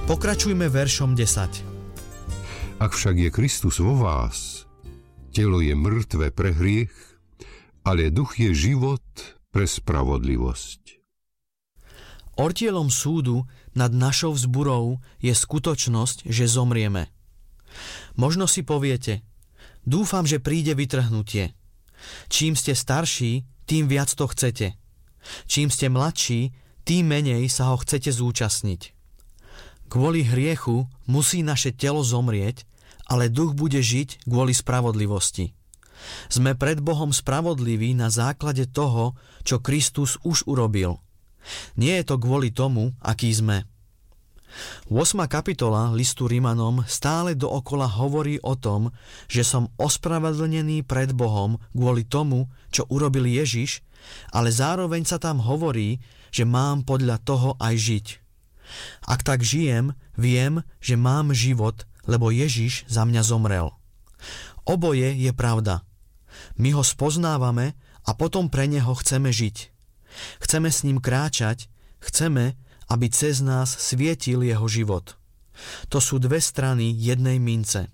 Pokračujme veršom 10. Ak však je Kristus vo vás, telo je mŕtve pre hriech, ale duch je život pre spravodlivosť. Ortielom súdu nad našou vzburou je skutočnosť, že zomrieme. Možno si poviete, dúfam, že príde vytrhnutie. Čím ste starší, tým viac to chcete. Čím ste mladší, tým menej sa ho chcete zúčastniť. Kvôli hriechu musí naše telo zomrieť, ale duch bude žiť kvôli spravodlivosti. Sme pred Bohom spravodliví na základe toho, čo Kristus už urobil. Nie je to kvôli tomu, aký sme. 8. kapitola listu Rimanom stále dookola hovorí o tom, že som ospravedlnený pred Bohom kvôli tomu, čo urobil Ježiš, ale zároveň sa tam hovorí, že mám podľa toho aj žiť. Ak tak žijem, viem, že mám život, lebo Ježiš za mňa zomrel. Oboje je pravda. My ho spoznávame a potom pre neho chceme žiť. Chceme s ním kráčať, chceme, aby cez nás svietil jeho život. To sú dve strany jednej mince.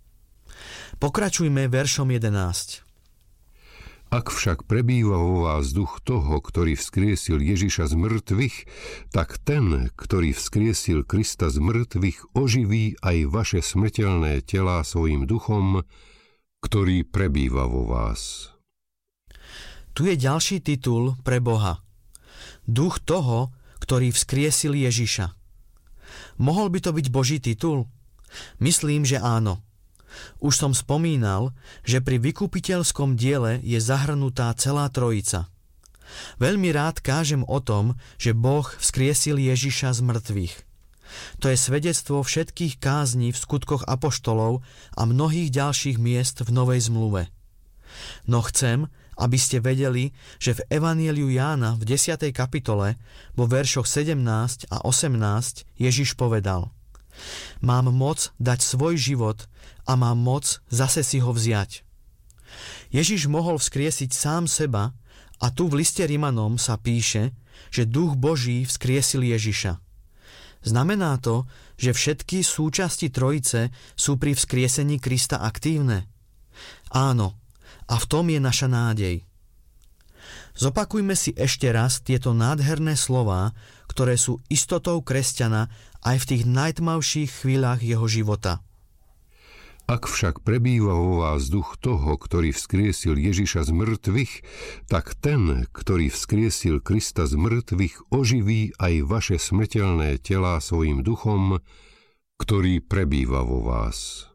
Pokračujme veršom 11. Ak však prebýva vo vás duch toho, ktorý vzkriesil Ježiša z mŕtvych, tak ten, ktorý vzkriesil Krista z mŕtvych, oživí aj vaše smrteľné telá svojim duchom, ktorý prebýva vo vás. Tu je ďalší titul pre Boha. Duch toho, ktorý vzkriesil Ježiša. Mohol by to byť Boží titul? Myslím, že áno. Už som spomínal, že pri vykupiteľskom diele je zahrnutá celá trojica. Veľmi rád kážem o tom, že Boh vzkriesil Ježiša z mŕtvych. To je svedectvo všetkých kázní v skutkoch apoštolov a mnohých ďalších miest v Novej zmluve. No chcem, aby ste vedeli, že v Evanjeliu Jána v 10. kapitole vo veršoch 17 a 18 Ježiš povedal: Mám moc dať svoj život a mám moc zase si ho vziať. Ježiš mohol vzkriesiť sám seba a tu v liste Rimanom sa píše, že Duch Boží vzkriesil Ježiša. Znamená to, že všetky súčasti trojice sú pri vzkriesení Krista aktívne? Áno, a v tom je naša nádej. Zopakujme si ešte raz tieto nádherné slová, ktoré sú istotou kresťana aj v tých najtmavších chvíľach jeho života. Ak však prebýva vo vás duch toho, ktorý vzkriesil Ježiša z mŕtvych, tak ten, ktorý vzkriesil Krista z mŕtvych, oživí aj vaše smrteľné telá svojim duchom, ktorý prebýva vo vás.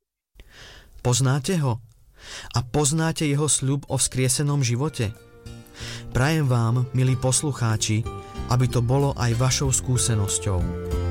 Poznáte ho? A poznáte jeho sľub o vzkriesenom živote? Prajem vám, milí poslucháči, aby to bolo aj vašou skúsenosťou.